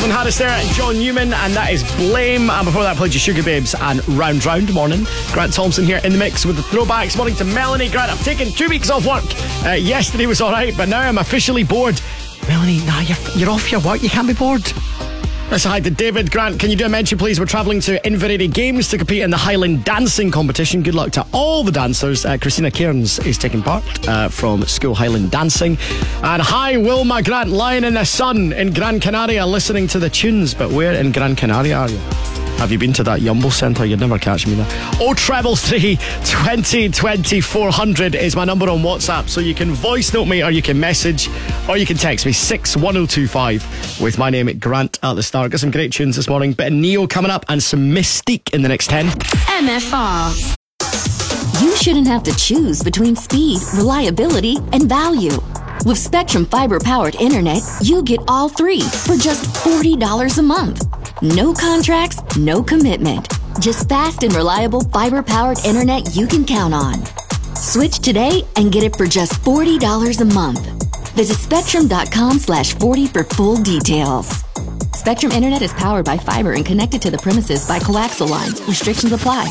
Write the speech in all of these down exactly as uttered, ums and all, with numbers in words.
Calvin Harris there and John Newman, and that is Blame. And before that, played you Sugar Babes and Round Round. Morning, Grant Thompson here in the mix with the throwbacks. Morning to Melanie. Grant, I've taken two weeks off work. Uh, yesterday was alright, but now I'm officially bored. Melanie, nah, you're, you're off your work. You can't be bored. Let's hi to David. Grant, can you do a mention, please? We're travelling to Inveraray Games to compete in the Highland Dancing Competition. Good luck to all the dancers. Uh, Christina Cairns is taking part uh, from School Highland Dancing. And hi, Wilma Grant, lying in the sun in Gran Canaria listening to the tunes. But where in Gran Canaria are you? Have you been to that Yumble Centre? You'd never catch me there. Oh, treble three, twenty, twenty, four hundred is my number on WhatsApp. So you can voice note me, or you can message, or you can text me six one oh two five with my name at Grant at the start. Got some great tunes this morning. Bit of Neo coming up and some Mystique in the next ten. M F R. You shouldn't have to choose between speed, reliability, and value. With Spectrum Fiber-powered internet, you get all three for just forty dollars a month. No contracts, no commitment. Just fast and reliable fiber-powered internet you can count on. Switch today and get it for just forty dollars a month. Visit spectrum.com slash 40 for full details. Spectrum Internet is powered by fiber and connected to the premises by coaxial lines. Restrictions apply.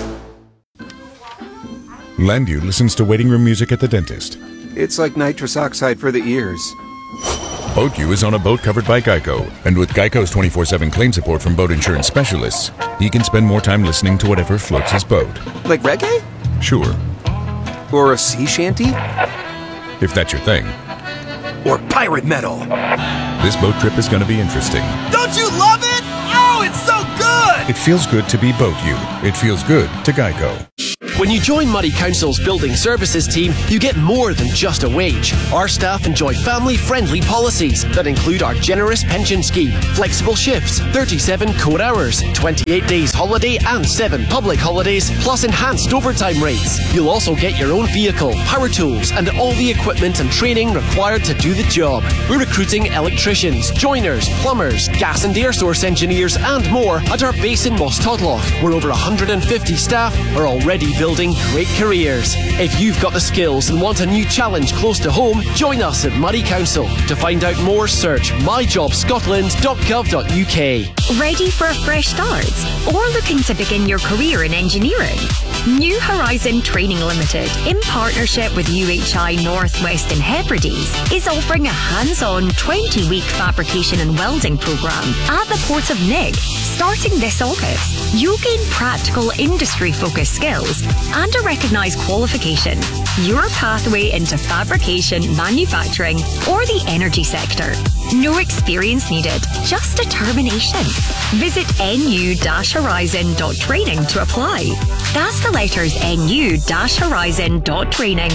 Landu listens to waiting room music at the dentist. It's like nitrous oxide for the ears. BoatU is on a boat covered by Geico, and with Geico's twenty-four seven claim support from boat insurance specialists, he can spend more time listening to whatever floats his boat. Like reggae? Sure. Or a sea shanty? If that's your thing. Or pirate metal. This boat trip is going to be interesting. Don't you love it? Oh, it's so good! It feels good to be BoatU. It feels good to Geico. When you join Murray Council's Building Services team, you get more than just a wage. Our staff enjoy family-friendly policies that include our generous pension scheme, flexible shifts, thirty-seven core hours, twenty-eight days holiday and seven public holidays, plus enhanced overtime rates. You'll also get your own vehicle, power tools, and all the equipment and training required to do the job. We're recruiting electricians, joiners, plumbers, gas and air source engineers, and more at our base in Moss Todloch, where over one hundred fifty staff are already building Building great careers. If you've got the skills and want a new challenge close to home, join us at Murray Council. To find out more, search my job scotland dot gov dot U K. Ready for a fresh start? Or looking to begin your career in engineering? New Horizon Training Limited, in partnership with U H I Northwest and Hebrides, is offering a hands-on twenty-week fabrication and welding programme at the Port of Nig. Starting this August, you'll gain practical industry-focused skills and a recognised qualification. Your pathway into fabrication, manufacturing, or the energy sector. No experience needed, just determination. Visit n u dash horizon dot training to apply. That's the letters n u dash horizon dot training.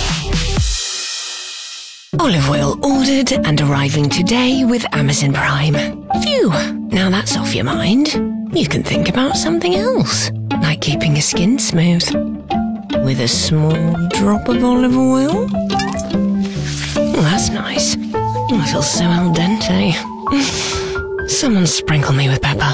Olive oil ordered and arriving today with Amazon Prime. Phew, now that's off your mind. You can think about something else, like keeping your skin smooth. With a small drop of olive oil. Oh, that's nice. I feel so al dente. Someone sprinkle me with pepper.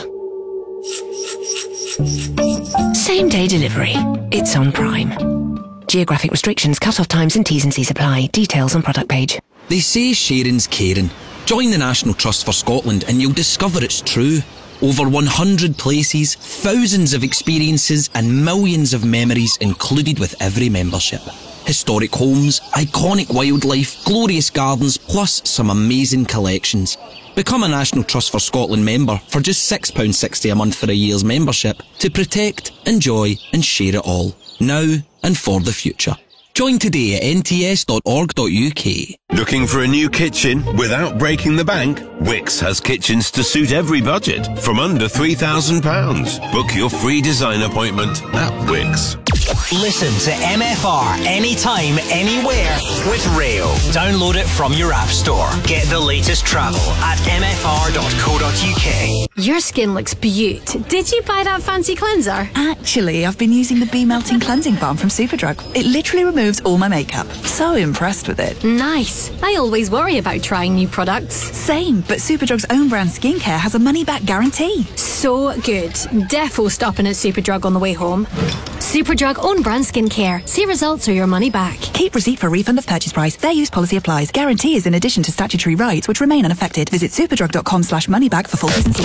Same day delivery. It's on Prime. Geographic restrictions, cut-off times and T's and C's apply. Details on product page. They say sharing's caring. Join the National Trust for Scotland and you'll discover it's true. Over one hundred places, thousands of experiences and millions of memories included with every membership. Historic homes, iconic wildlife, glorious gardens, plus some amazing collections. Become a National Trust for Scotland member for just six pounds sixty a month for a year's membership to protect, enjoy and share it all, now and for the future. Join today at n t s dot org dot u k. Looking for a new kitchen without breaking the bank? Wickes has kitchens to suit every budget from under three thousand pounds. Book your free design appointment at Wickes. Listen to M F R anytime, anywhere with Rail. Download it from your app store. Get the latest travel at m f r dot co dot u k. Your skin looks beaut. Did you buy that fancy cleanser? Actually, I've been using the Bee Melting Cleansing Balm from Superdrug. It literally removes all my makeup. So impressed with it. Nice. I always worry about trying new products. Same, but Superdrug's own brand skincare has a money-back guarantee. So good. Defo stopping at Superdrug on the way home. Superdrug own brand skincare. See results or your money back. Keep receipt for refund of purchase price. Fair use policy applies. Guarantee is in addition to statutory rights which remain unaffected. Visit superdrug dot com slash money back for full T's and C's.